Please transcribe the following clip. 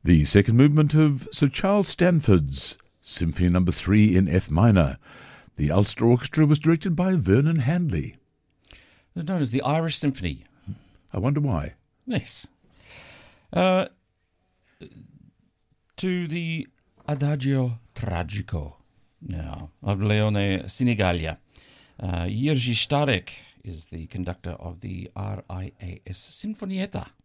The second movement of Sir Charles Stanford's Symphony No. 3 in F minor. The Ulster Orchestra was directed by Vernon Handley. It was known as the Irish Symphony. I wonder why. Yes. To the Adagio Tragico now of Leone Sinigalia. Jiří Starek is the conductor of the RIAS Sinfonietta.